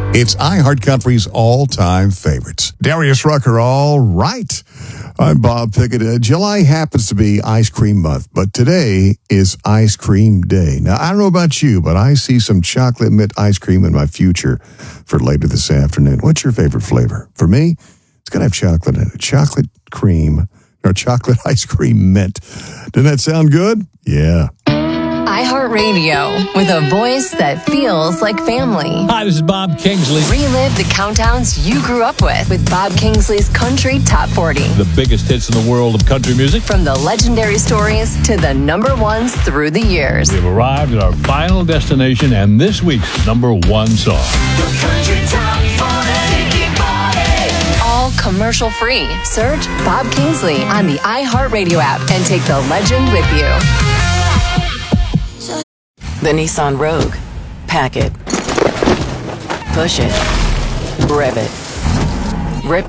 It's iHeartCountry's all-time favorites. Darius Rucker, all right. I'm Bob Pickett. July happens to be Ice Cream Month, but today is Ice Cream Day. Now, I don't know about you, but I see some chocolate mint ice cream in my future for later this afternoon. What's your favorite flavor? For me, it's got to have chocolate in it. Chocolate cream or chocolate ice cream mint. Doesn't that sound good? Yeah. iHeartRadio, with a voice that feels like family. Hi, this is Bob Kingsley. Relive the countdowns you grew up with Bob Kingsley's Country Top 40. The biggest hits in the world of country music. From the legendary stories to the number ones through the years. We've arrived at our final destination and this week's number one song. The Country Top 40. All commercial free. Search Bob Kingsley on the iHeartRadio app and take the legend with you. The Nissan Rogue. Pack it. Push it. Rev it. Rip it.